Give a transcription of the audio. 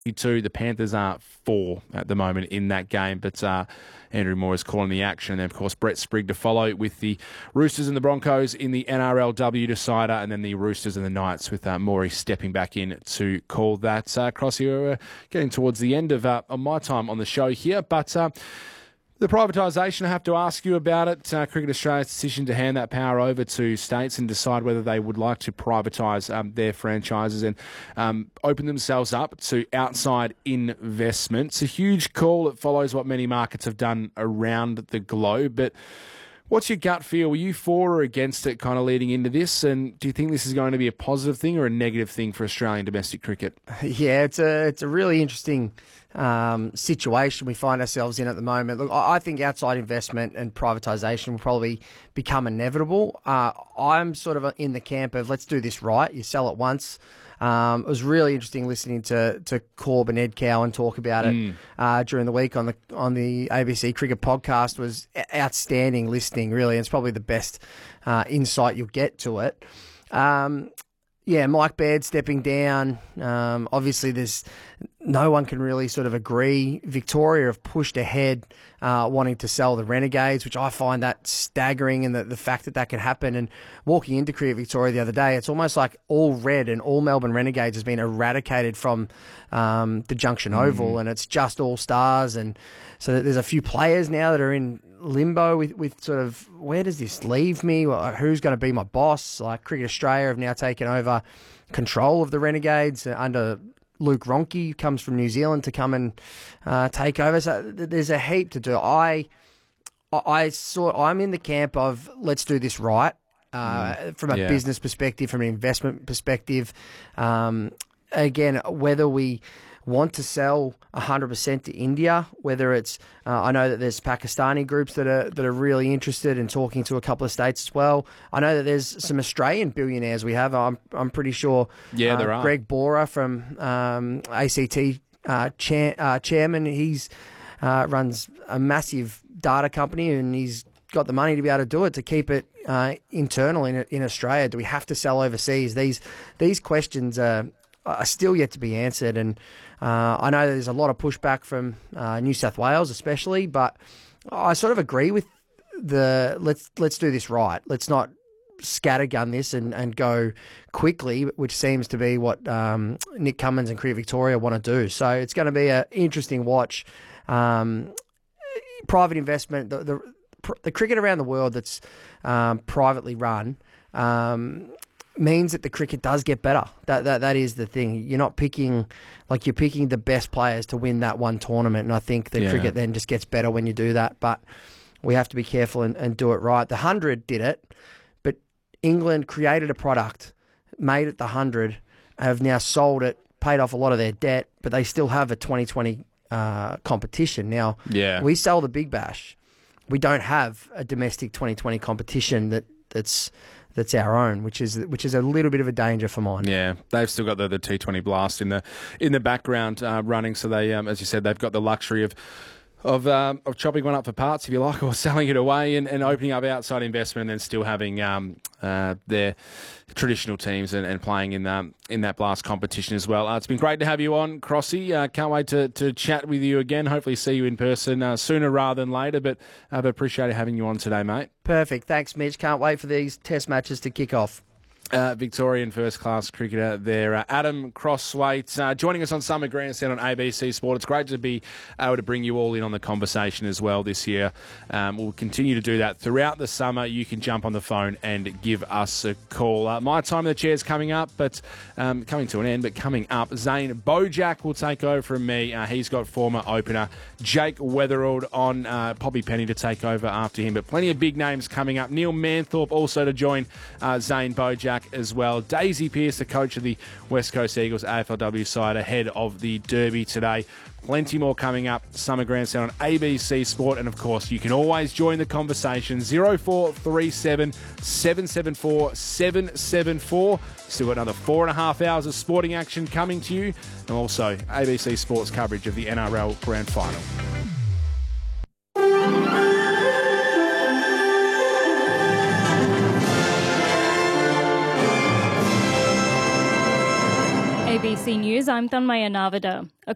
2. The Panthers are 4 at the moment in that game, but Andrew Moore is calling the action. And then, of course, Brett Sprigg to follow with the Roosters and the Broncos in the NRLW decider, and then the Roosters and the Knights with Morey stepping back in to call that. Crossy, we're getting towards the end of my time on the show here, but the privatisation, I have to ask you about it. Cricket Australia's decision to hand that power over to states and decide whether they would like to privatise their franchises and open themselves up to outside investment. It's a huge call. It follows what many markets have done around the globe. But what's your gut feel? Were you for or against it kind of leading into this? And do you think this is going to be a positive thing or a negative thing for Australian domestic cricket? Yeah, it's a really interesting situation we find ourselves in at the moment. Look, I think outside investment and privatisation will probably become inevitable. I'm sort of in the camp of let's do this right. You sell it once. It was really interesting listening to Corb and Ed Cowan talk about it during the week on the ABC Cricket podcast. Was outstanding listening, really. It's probably the best insight you'll get to it. Yeah, Mike Baird stepping down. Obviously, no one can really sort of agree. Victoria have pushed ahead wanting to sell the Renegades, which I find that staggering, and the fact that can happen. And walking into Cricket Victoria the other day, it's almost like all red and all Melbourne Renegades has been eradicated from the Junction Oval, and it's just all stars. And so there's a few players now that are in limbo with sort of, where does this leave me? Who's going to be my boss? Like Cricket Australia have now taken over control of the Renegades under Luke Ronke, who comes from New Zealand to come and take over. So there's a heap to do. I'm in the camp of let's do this right from a business perspective, from an investment perspective. Again, whether we want to sell 100% to India, whether it's I know that there's Pakistani groups that are really interested in talking to a couple of states as well. I know that there's some Australian billionaires we have. I'm pretty sure. Yeah, there are. Greg Bora from ACT chairman. He's runs a massive data company, and he's got the money to be able to do it, to keep it internal in Australia. Do we have to sell overseas? These questions are still yet to be answered, and I know there's a lot of pushback from New South Wales especially, but I sort of agree with let's do this right. Let's not scattergun this and go quickly, which seems to be what Nick Cummins and Cricket Victoria want to do. So it's going to be an interesting watch. Private investment, the cricket around the world that's privately run means that the cricket does get better. That is the thing. You're not picking, you're picking the best players to win that one tournament, and I think the cricket then just gets better when you do that. But we have to be careful and do it right. The 100 did it, but England created a product, made it the 100, have now sold it, paid off a lot of their debt, but they still have a 2020 competition. Now, we sell the Big Bash. We don't have a domestic 2020 competition that's our own, which is a little bit of a danger for mine. Yeah, they've still got the T20 Blast in the background running, so they, as you said, they've got the luxury of chopping one up for parts, if you like, or selling it away and opening up outside investment, and then still having their traditional teams and playing in that Blast competition as well. It's been great to have you on, Crossy. Can't wait to chat with you again. Hopefully see you in person sooner rather than later, but appreciate having you on today, mate. Perfect. Thanks, Mitch. Can't wait for these test matches to kick off. Victorian first-class cricketer there, Adam Crosswaite, joining us on Summer Grandstand on ABC Sport. It's great to be able to bring you all in on the conversation as well this year. We'll continue to do that throughout the summer. You can jump on the phone and give us a call. My time in the chair is coming up, but coming to an end, but coming up, Zane Bojack will take over from me. He's got former opener Jake Weatherald on, Poppy Penny to take over after him, but plenty of big names coming up. Neil Manthorpe also to join Zane Bojack as well. Daisy Pearce, the coach of the West Coast Eagles AFLW side, ahead of the Derby today. Plenty more coming up. Summer Grandstand on ABC Sport. And, of course, you can always join the conversation. 0437 774 774. Still got another 4.5 hours of sporting action coming to you. And also ABC Sports coverage of the NRL Grand Final. ABC News, I'm Tanmaya Navada.